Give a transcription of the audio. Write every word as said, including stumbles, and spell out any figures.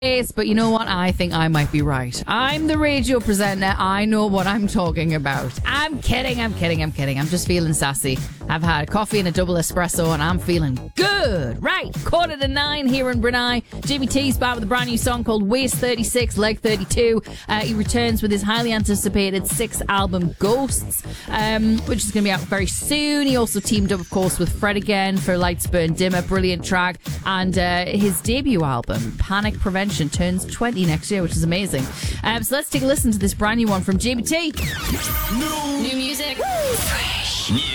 Yes, but you know what? I think I might be right. I'm the radio presenter. I know what I'm talking about. I'm kidding, I'm kidding, I'm kidding. I'm just feeling sassy. I've had coffee and a double espresso and I'm feeling good. Right, quarter to nine here in Brunei. Jimmy T's back with a brand new song called Waist thirty-six, Leg thirty-two. Uh, he returns with his highly anticipated sixth album, Ghosts, um, which is going to be out very soon. He also teamed up, of course, with Fred again for Lights Burn Dimmer, brilliant track. And uh, his debut album, Panic Prevention, turns twenty next year, which is amazing. Um, so let's take a listen to this brand new one from J B T. New music. Fresh.